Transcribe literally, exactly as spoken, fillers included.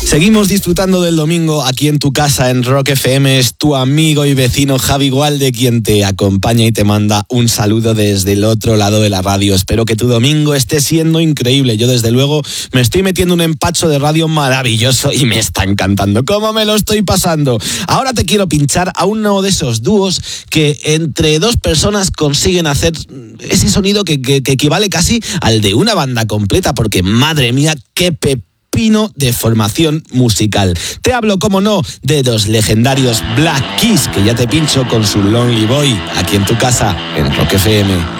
Seguimos disfrutando del domingo aquí en tu casa en Rock F M. Es tu amigo y vecino Javi Gualde quien te acompaña y te manda un saludo desde el otro lado de la radio. Espero que tu domingo esté siendo increíble. Yo desde luego me estoy metiendo un empacho de radio maravilloso y me está encantando. ¿Cómo me lo estoy pasando? Ahora te quiero pinchar a uno de esos dúos que entre dos personas consiguen hacer ese sonido que, que, que equivale casi al de una banda completa, porque madre mía, qué pepino Pino de formación musical. Te hablo, como no, de los legendarios Black Keys, que ya te pincho con su Lonely Boy, aquí en tu casa, en Rock F M.